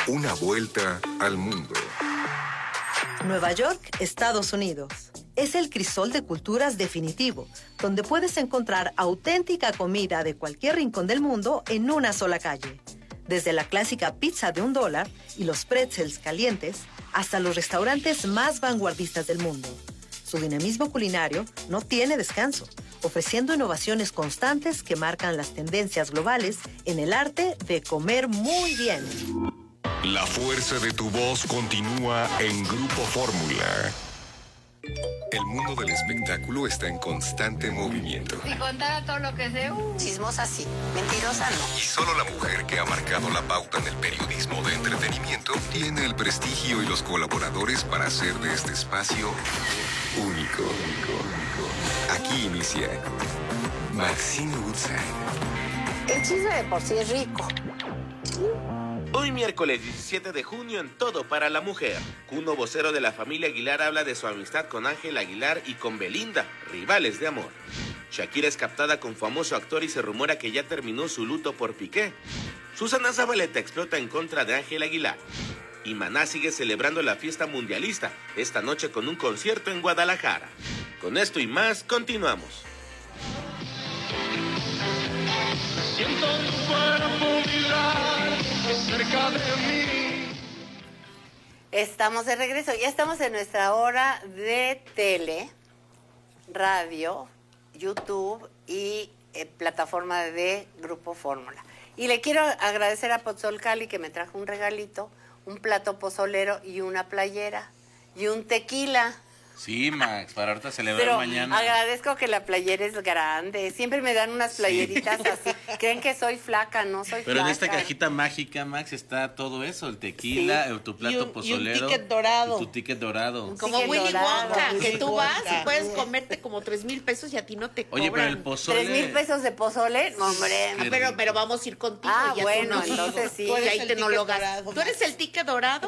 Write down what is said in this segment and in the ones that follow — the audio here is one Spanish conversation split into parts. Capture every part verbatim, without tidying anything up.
Una vuelta al mundo. Nueva York, Estados Unidos. Es el crisol de culturas definitivo, donde puedes encontrar auténtica comida de cualquier rincón del mundo en una sola calle. Desde la clásica pizza de un dólar y los pretzels calientes, hasta los restaurantes más vanguardistas del mundo. Su dinamismo culinario no tiene descanso, ofreciendo innovaciones constantes que marcan las tendencias globales en el arte de comer muy bien. La fuerza de tu voz continúa en Grupo Fórmula. El mundo del espectáculo está en constante movimiento. Si contara todo lo que sé, uh. Chismosa sí, mentirosa no. Y solo la mujer que ha marcado la pauta en el periodismo de entretenimiento tiene el prestigio y los colaboradores para hacer de este espacio único. Aquí inicia Maxine Woodside. El chisme de por sí es rico. Hoy miércoles diecisiete de junio en Todo para la Mujer. Cuno, vocero de la familia Aguilar, habla de su amistad con Ángel Aguilar y con Belinda, rivales de amor. Shakira es captada con famoso actor y se rumora que ya terminó su luto por Piqué. Susana Zabaleta explota en contra de Ángel Aguilar. Y Maná sigue celebrando la fiesta mundialista, esta noche con un concierto en Guadalajara. Con esto y más, continuamos. Siento tu cuerpo vibrar cerca de mí. Estamos de regreso, ya estamos en nuestra hora de tele, radio, YouTube y eh, plataforma de Grupo Fórmula. Y le quiero agradecer a Pozol Cali que me trajo un regalito, un plato pozolero y una playera y un tequila. Sí, Max, para ahorita celebrar Pero mañana. agradezco que la playera es grande. Siempre me dan unas playeritas sí. así. Creen que soy flaca, no soy Pero flaca. en esta cajita mágica, Max, está todo eso, el tequila, sí. tu plato y un, pozolero. Y un ticket dorado. Y tu ticket dorado. Un Como ticket Willy dorado, Wonka, Willy que tú Wonka. vas y puedes comerte como tres mil pesos y a ti no te cobran. Oye, pero el pozole... ¿Tres mil pesos de pozole? No, hombre. Ah, pero, pero vamos a ir contigo. Ah, y bueno, tú entonces sí. Tú, Tú eres eres el el ticket dorado. Tú eres el ticket dorado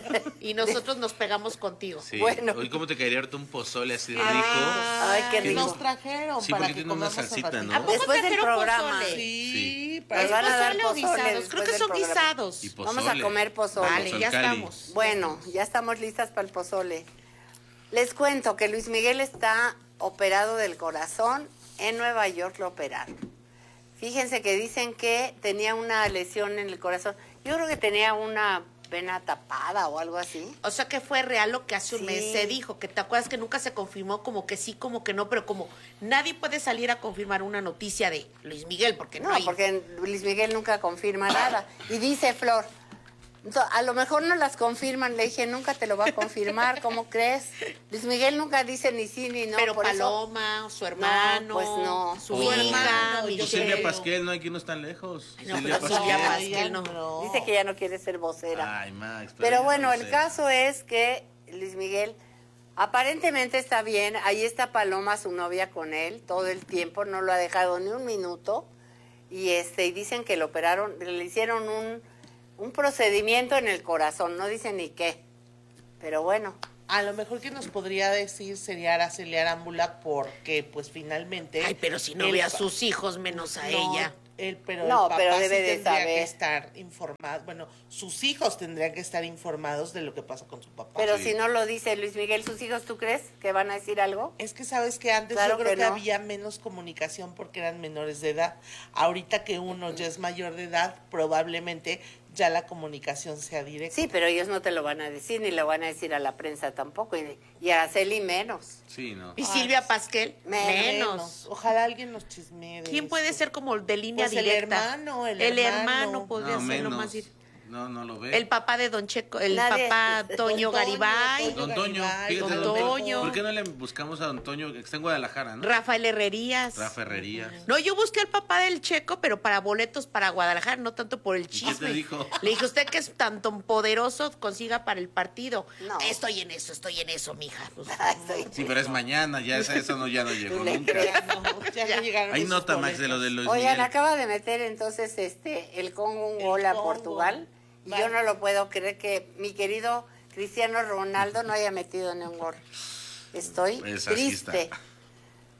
y nosotros nos pegamos contigo. Sí. Bueno. Oye, ¿cómo te caería ahorita un pozole así rico? Ah, Ay, qué rico. Nos trajeron Sí, para porque que tiene una comamos un salsita, ratito. ¿no? ¿A poco Después del trajeron programa. pozole? Sí. Sí, Nos ¿es van a dar pozole o pozole guisados? Creo después que del son programa. guisados. Y pozole. Vamos a comer pozole. Vale, Pozol ya Cali. estamos. Bueno, ya estamos listas para el pozole. Les cuento que Luis Miguel está operado del corazón. En Nueva York lo operaron. Fíjense que dicen que tenía una lesión en el corazón. Yo creo que tenía una vena tapada o algo así. O sea que fue real lo que hace un Sí. mes se dijo, que te acuerdas que nunca se confirmó, como que sí, como que no, pero como nadie puede salir a confirmar una noticia de Luis Miguel, porque no, No, hay... porque Luis Miguel nunca confirma nada. Y dice Flor, "Ento- a lo mejor no las confirman". Le dije, nunca te lo va a confirmar, ¿cómo crees? Luis Miguel nunca dice ni sí ni no. pero por eso- Paloma, su hermano, pues no. su Su hija, hermano, Pues Michelle. Silvia Pasquel, no hay que no están lejos. No, Silvia pero Silvia Pasquel. Pasquel no. Dice que ya no quiere ser vocera. Ay, Max. Pero yo bueno, no el sé. caso es que Luis Miguel aparentemente está bien. Ahí está Paloma, su novia, con él todo el tiempo. No lo ha dejado ni un minuto. Y este y dicen que lo operaron, le hicieron un, un procedimiento en el corazón. No dicen ni qué. Pero bueno. A lo mejor que nos podría decir sería Araceli Arámbula porque pues finalmente... Ay, pero si no el ve a pa- sus hijos menos a No, ella. él, pero No, el papá pero debe sí de tendría saber. que estar informado. Bueno, sus hijos tendrían que estar informados de lo que pasa con su papá. Pero Sí. si no lo dice Luis Miguel, sus hijos, ¿tú crees que van a decir algo? Es que sabes que antes Claro yo creo que que, no. había menos comunicación porque eran menores de edad. Ahorita que uno ya es mayor de edad, probablemente ya la comunicación sea directa. Sí, pero ellos no te lo van a decir, ni lo van a decir a la prensa tampoco. Y, y a Araceli menos. Sí, no. Y Silvia Pasquel, menos. menos. Ojalá alguien nos chismee de ¿Quién puede esto. ser como de línea Pues el directa? hermano, el hermano. hermano. podría No, ser lo menos. más dir- No, no lo ve. El papá de Don Checo, el Nadie- papá Don Toño Toño, Garibay, Toño. Don Toño. Garibay, Fíjate, Don don Toño. ¿Por qué no le buscamos a Don Toño, que está en Guadalajara, no? Rafael Herrerías. Rafa Herrerías. No, yo busqué al papá del Checo, pero para boletos para Guadalajara, no tanto por el qué chisme. te dijo? Le dije, usted que es tanto poderoso, consiga para el partido. No. Estoy en eso, estoy en eso, mija. Pues, Estoy- Sí, pero es mañana, ya esa, eso no, ya no llegó Tú le nunca. crees. No, ya no llegaron Hay esos nota, Max, boletos. de lo de Luis Oigan, Miguel. acaba de meter entonces este el Congo un El gol a Congo. Portugal. Y Vale. yo no lo puedo creer que mi querido Cristiano Ronaldo no haya metido ni un gol. Estoy Pues así triste. está.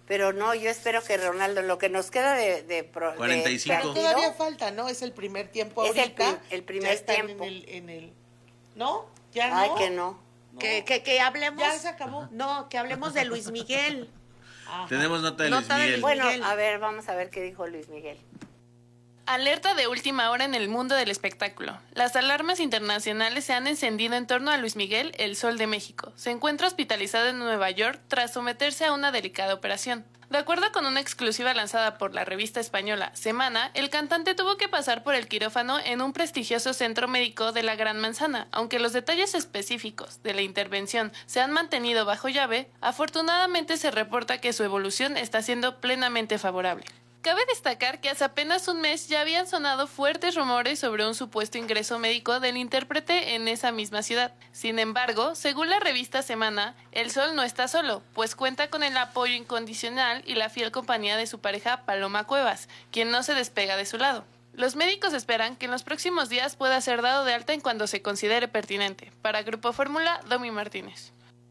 Pero no, yo espero que Ronaldo, lo que nos queda de, de, pro, cuarenta y cinco. de Pero todavía falta, ¿no? Es el primer tiempo Es el ahorita. prim- el primer ya están tiempo. En el, en el, ¿no? Ya no. Ay, que no. No. Que, que, que hablemos. Ya se acabó. No, que hablemos de Luis Miguel. Ajá. Tenemos nota de Luis Nota de Miguel. Luis Bueno, Miguel. a ver, vamos a ver qué dijo Luis Miguel. Alerta de última hora en el mundo del espectáculo. Las alarmas internacionales se han encendido en torno a Luis Miguel, el Sol de México. Se encuentra hospitalizado en Nueva York tras someterse a una delicada operación. De acuerdo con una exclusiva lanzada por la revista española Semana, el cantante tuvo que pasar por el quirófano en un prestigioso centro médico de la Gran Manzana. Aunque los detalles específicos de la intervención se han mantenido bajo llave, afortunadamente se reporta que su evolución está siendo plenamente favorable. Cabe destacar que hace apenas un mes ya habían sonado fuertes rumores sobre un supuesto ingreso médico del intérprete en esa misma ciudad. Sin embargo, según la revista Semana, el Sol no está solo, pues cuenta con el apoyo incondicional y la fiel compañía de su pareja Paloma Cuevas, quien no se despega de su lado. Los médicos esperan que en los próximos días pueda ser dado de alta en cuanto se considere pertinente. Para Grupo Fórmula, Domi Martínez.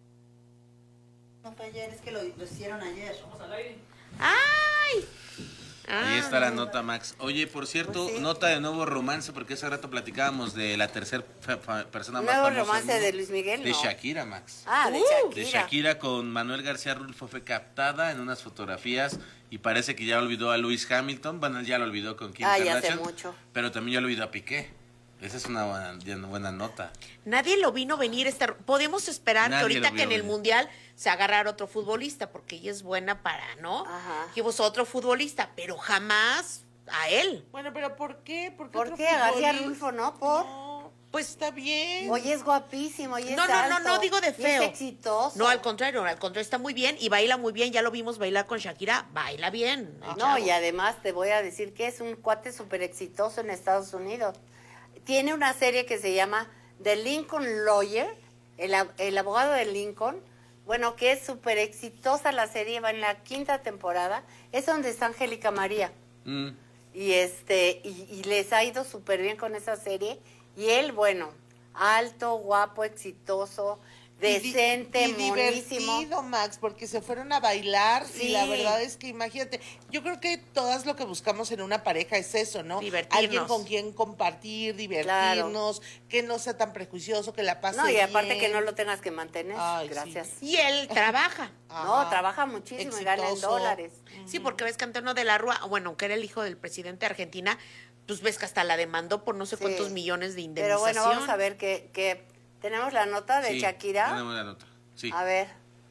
No fue ayer, es que lo, lo hicieron ayer. Vamos al aire. ¡Ay! Ahí está la nota, Max. Oye, por cierto, Pues sí. nota de nuevo romance, porque hace rato platicábamos de la tercera persona más ¿Nuevo famosa del romance mundo. de Luis Miguel? De No. Shakira, Max. Ah, de Uh, Shakira. De Shakira con Manuel García Rulfo fue captada en unas fotografías y parece que ya olvidó a Lewis Hamilton. Bueno, ya lo olvidó con Kim Ah, ya Kardashian. hace mucho. Pero también ya lo olvidó a Piqué. Esa es una buena, una buena nota. Nadie lo vino venir. Este, podemos esperar Nadie que ahorita lo que en vio el venir. Mundial se agarrara otro futbolista, porque ella es buena para, ¿no? Ajá. Que vos otro futbolista, pero jamás a él. Bueno, pero ¿por qué? ¿Por qué, ¿Por otro qué? A García futbolista? Rulfo, ¿no? ¿Por? No, pues está bien. Oye, es guapísimo, y es No, no, no, alto, no digo de y feo. es exitoso. No, al contrario, al contrario, está muy bien y baila muy bien. Ya lo vimos bailar con Shakira, baila bien. el No, chavo. y además te voy a decir que es un cuate súper exitoso en Estados Unidos. Tiene una serie que se llama The Lincoln Lawyer, el, ab- el abogado de Lincoln. Bueno, que es súper exitosa la serie, va en la quinta temporada. Es donde está Angélica María. Mm. Y este y, y les ha ido súper bien con esa serie. Y él, bueno, alto, guapo, exitoso, Y di- decente, y monísimo. divertido, Max, porque se fueron a bailar Sí. y la verdad es que imagínate, yo creo que todas lo que buscamos en una pareja es eso, ¿no? Divertirnos. Alguien con quien compartir, divertirnos, que no sea tan prejuicioso, que la pase No, y aparte bien. que no lo tengas que mantener. Ay, Gracias. Y él trabaja. No, Ajá. trabaja muchísimo y gana en Exitoso. dólares. Sí, porque ves que Antonio de la Rúa, bueno, que era el hijo del presidente de Argentina, pues ves que hasta la demandó por no sé Sí. cuántos millones de Pero indemnización. bueno, vamos a ver que, que tenemos la nota de Sí, Shakira. tenemos la nota. Sí. A ver.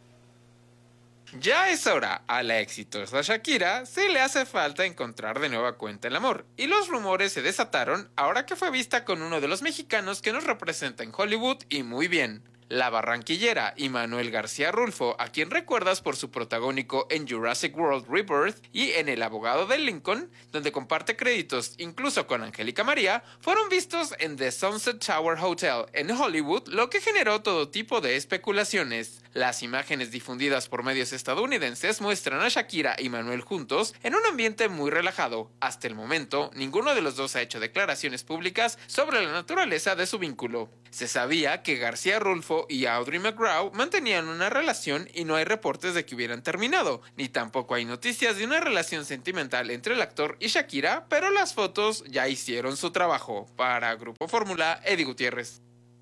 Ya es hora, a la exitosa Shakira se le hace falta encontrar de nueva cuenta el amor, y los rumores se desataron ahora que fue vista con uno de los mexicanos que nos representa en Hollywood y muy bien. La barranquillera y Manuel García Rulfo, a quien recuerdas por su protagónico en Jurassic World Rebirth y en El abogado de Lincoln, donde comparte créditos incluso con Angélica María, fueron vistos en The Sunset Tower Hotel en Hollywood, lo que generó todo tipo de especulaciones. Las imágenes difundidas por medios estadounidenses muestran a Shakira y Manuel juntos en un ambiente muy relajado. Hasta el momento, ninguno de los dos ha hecho declaraciones públicas sobre la naturaleza de su vínculo. Se sabía que García Rulfo y Audrey McGraw mantenían una relación y no hay reportes de que hubieran terminado, ni tampoco hay noticias de una relación sentimental entre el actor y Shakira, pero las fotos ya hicieron su trabajo. Para Grupo Fórmula, Eddie Gutiérrez.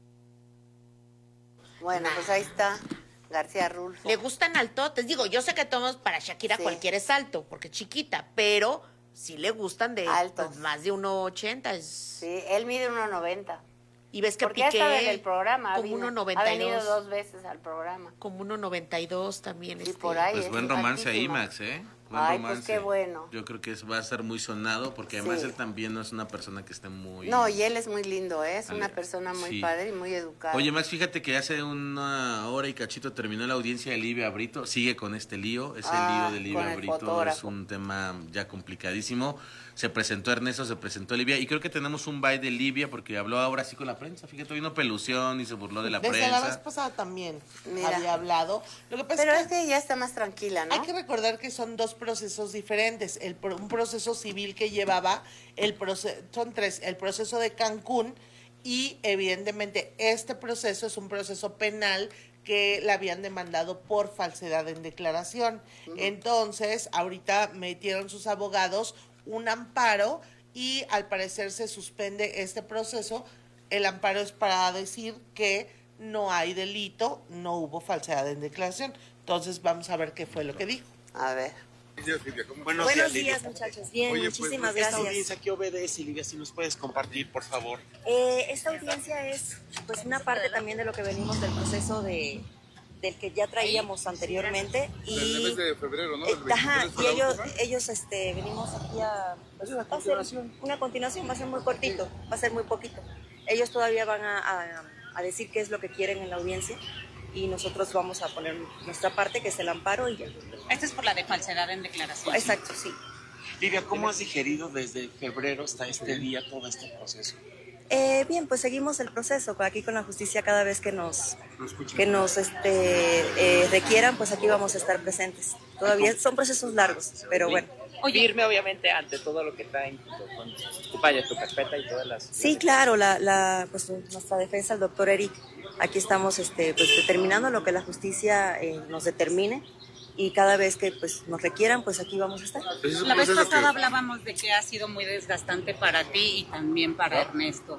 Bueno, pues ahí está García Rulfo. Le gustan altotes. Digo, yo sé que todos para Shakira Sí. cualquiera es alto, porque es chiquita, pero sí le gustan de Altos. pues, más de uno ochenta. Es... Sí, él mide uno noventa. Y ves que Porque ha Piqué estado en el programa. ha como vino- uno Ha noventa y venido dos. dos veces al programa. Como uno noventa y dos también. Y este. por ahí. Pues es buen romance ahí, altísimo. Max, ¿eh? Buen Ay, romance. pues qué bueno. Yo creo que es- va a ser muy sonado porque además Sí. él también no es una persona que esté muy... No, y él es muy lindo, ¿eh? Es una Ale- persona muy sí. padre y muy educada. Oye, Max, fíjate que hace una hora y cachito terminó la audiencia de Livia Brito. Sigue con este lío. Ese Ah, lío de con Livia el Brito fotógrafo. es un tema ya complicadísimo. Se presentó Ernesto, se presentó Livia. Y creo que tenemos un bye de Livia porque habló ahora sí con la prensa. Fíjate, hoy no pelución y se burló de la Desde la vez prensa. pasada también Mira. había hablado. Lo que pasa Pero es es que que ya está más tranquila, ¿no? hay que recordar que son dos procesos diferentes. El, pro- un proceso civil que llevaba, el proce- son tres, el proceso de Cancún y evidentemente este proceso es un proceso penal que la habían demandado por falsedad en declaración. Uh-huh. Entonces, ahorita metieron sus abogados un amparo y al parecer se suspende este proceso. El amparo es para decir que no hay delito, no hubo falsedad en declaración. Entonces, vamos a ver qué fue lo que dijo. A ver. Buenos, Buenos días, días, muchachos. Bien, Oye, muchísimas pues, gracias. ¿Esta audiencia qué obedece, Lidia? Si nos puedes compartir, por favor. Eh, esta audiencia es pues una parte también de lo que venimos del proceso de del que ya traíamos anteriormente. Y, del mes de febrero, ¿no? Eh, ajá, y ellos, ellos este, venimos aquí a... Pues, una continuación. Una continuación, va a ser muy cortito, va a ser muy poquito. Ellos todavía van a, a, a decir qué es lo que quieren en la audiencia y nosotros vamos a poner nuestra parte, que es el amparo y ya. Esta es por la de falsedad en declaración. Exacto, sí. Lidia, ¿cómo has digerido desde febrero hasta este día todo este proceso? Eh, bien, pues seguimos el proceso aquí con la justicia. Cada vez que nos que nos este, eh, requieran, pues aquí vamos a estar presentes. Todavía son procesos largos, pero bueno. Firme, obviamente, ante todo lo que está en tu vaya, tu carpeta y todas las... Sí, claro, la, la, pues, nuestra defensa, el doctor Eric, aquí estamos este, pues, determinando lo que la justicia eh, nos determine. Y cada vez que pues nos requieran, pues aquí vamos a estar. La vez pasada hablábamos de que ha sido muy desgastante para ti y también para Ernesto.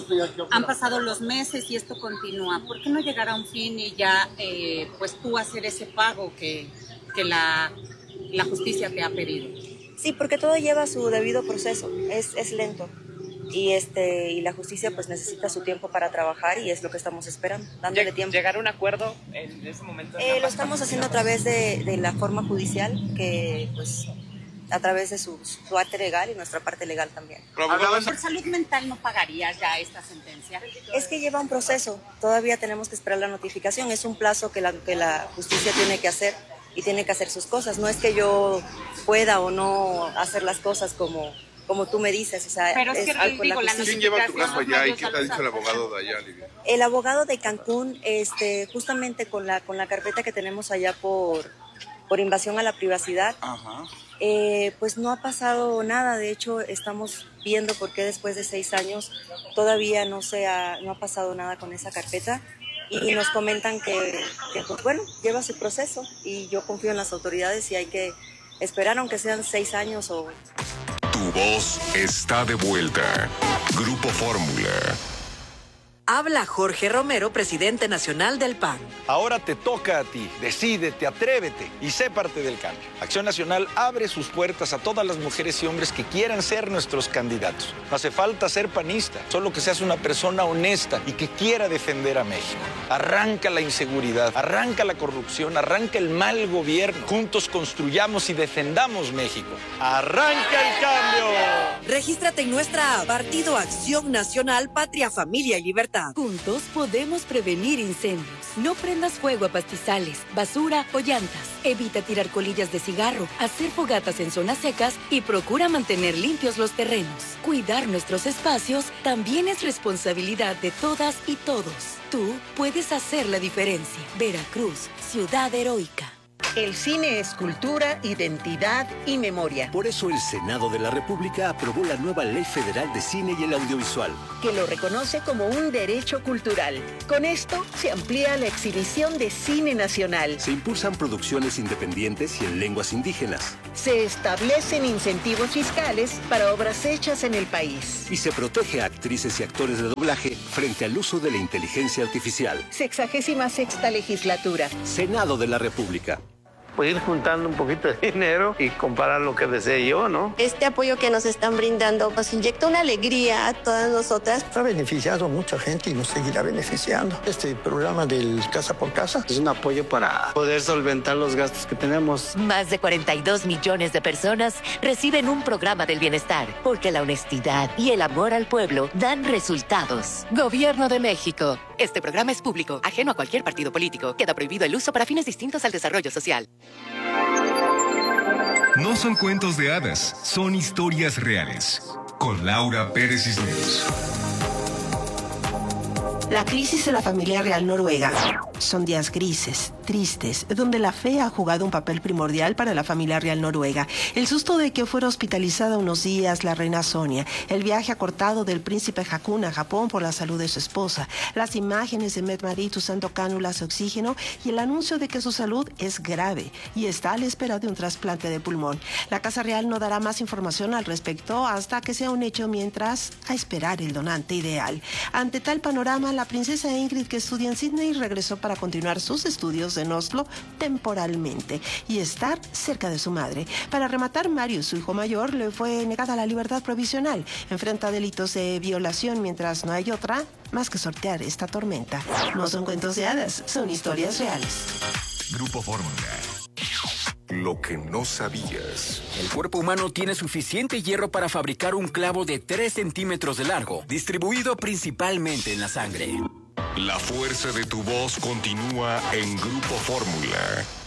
Han pasado los meses y esto continúa. ¿Por qué no llegar a un fin y ya eh, pues tú hacer ese pago que, que la, la justicia te ha pedido? Sí, porque todo lleva su debido proceso, es, es lento. Y este y la justicia pues necesita su tiempo para trabajar y es lo que estamos esperando, dándole tiempo. ¿Llegar a un acuerdo en ese momento? Eh, lo estamos haciendo a través de, de la forma judicial, que pues a través de su, su parte legal y nuestra parte legal también. ¿Por salud mental no pagarías ya esta sentencia? Es que lleva un proceso, todavía tenemos que esperar la notificación, es un plazo que la, que la justicia tiene que hacer y tiene que hacer sus cosas, no es que yo pueda o no hacer las cosas como... como tú me dices, o sea... Pero es que, es, digo, la ¿Quién lleva tu caso allá y qué te ha dicho el abogado de allá, Lidia? El abogado de Cancún, este, justamente con la, con la carpeta que tenemos allá por, por invasión a la privacidad, Ajá. Eh, pues no ha pasado nada. De hecho, estamos viendo por qué después de seis años todavía no, se ha, no ha pasado nada con esa carpeta. Y nos comentan que, que, pues bueno, lleva su proceso y yo confío en las autoridades y hay que esperar, aunque sean seis años o... Tu voz está de vuelta. Grupo Fórmula. Habla Jorge Romero, presidente nacional del P A N. Ahora te toca a ti. Decídete, atrévete y sé parte del cambio. Acción Nacional abre sus puertas a todas las mujeres y hombres que quieran ser nuestros candidatos. No hace falta ser panista, solo que seas una persona honesta y que quiera defender a México. Arranca la inseguridad, arranca la corrupción, arranca el mal gobierno. Juntos construyamos y defendamos México. ¡Arranca el cambio! Regístrate en nuestra app, Partido Acción Nacional, Patria, Familia y Libertad. Juntos podemos prevenir incendios. No prendas fuego a pastizales, basura o llantas. Evita tirar colillas de cigarro, hacer fogatas en zonas secas y procura mantener limpios los terrenos. Cuidar nuestros espacios también es responsabilidad de todas y todos. Tú puedes hacer la diferencia. Veracruz, ciudad heroica. El cine es cultura, identidad y memoria. Por eso el Senado de la República aprobó la nueva Ley Federal de Cine y el Audiovisual, que lo reconoce como un derecho cultural. Con esto se amplía la exhibición de cine nacional. Se impulsan producciones independientes y en lenguas indígenas. Se establecen incentivos fiscales para obras hechas en el país. Y se protege a actrices y actores de doblaje frente al uso de la inteligencia artificial. Sexagésima sexta legislatura. Senado de la República. Pues ir juntando un poquito de dinero y comparar lo que desee yo, ¿no? Este apoyo que nos están brindando nos inyecta una alegría a todas nosotras. Ha beneficiado a mucha gente y nos seguirá beneficiando. Este programa del Casa por Casa es un apoyo para poder solventar los gastos que tenemos. Más de cuarenta y dos millones de personas reciben un programa del bienestar, porque la honestidad y el amor al pueblo dan resultados. Gobierno de México. Este programa es público, ajeno a cualquier partido político. Queda prohibido el uso para fines distintos al desarrollo social. No son cuentos de hadas, son historias reales. Con Laura Pérez Cisneros. La crisis en la familia real noruega Son días grises, tristes, donde la fe ha jugado un papel primordial para la familia real noruega. El susto de que fuera hospitalizada unos días la reina Sonia, el viaje acortado del príncipe Haakon a Japón por la salud de su esposa, las imágenes de Mette-Marit usando cánulas de oxígeno y el anuncio de que su salud es grave y está a la espera de un trasplante de pulmón. La Casa Real no dará más información al respecto hasta que sea un hecho, mientras a esperar el donante ideal. Ante tal panorama, la princesa Ingrid, que estudia en Sydney, regresó para continuar sus estudios en Oslo temporalmente y estar cerca de su madre. Para rematar, Marius, su hijo mayor, le fue negada la libertad provisional. Enfrenta delitos de violación, mientras no hay otra más que sortear esta tormenta. No son cuentos de hadas, son historias reales. Grupo Fórmula. Lo que no sabías. El cuerpo humano tiene suficiente hierro para fabricar un clavo de tres centímetros de largo, distribuido principalmente en la sangre. La fuerza de tu voz continúa en Grupo Fórmula.